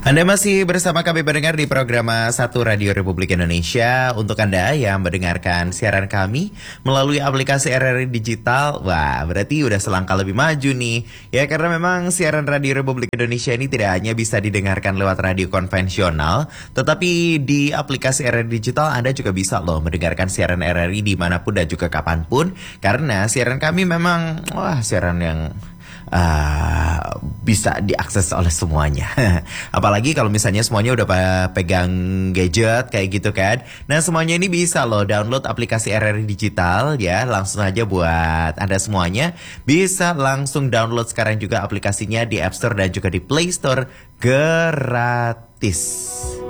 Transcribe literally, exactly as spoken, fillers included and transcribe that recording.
Anda masih bersama kami mendengar di program satu Radio Republik Indonesia. Untuk Anda yang mendengarkan siaran kami melalui aplikasi R R I Digital, wah berarti udah selangkah lebih maju nih. Ya karena memang siaran Radio Republik Indonesia ini tidak hanya bisa didengarkan lewat radio konvensional, tetapi di aplikasi R R I Digital Anda juga bisa loh mendengarkan siaran R R I dimanapun dan juga kapanpun. Karena siaran kami memang, wah siaran yang Uh, bisa diakses oleh semuanya. Apalagi kalau misalnya semuanya udah pegang gadget kayak gitu kan. Nah semuanya ini bisa loh download aplikasi R R I Digital ya. Langsung aja buat Anda semuanya bisa langsung download sekarang juga aplikasinya di App Store dan juga di Play Store gratis.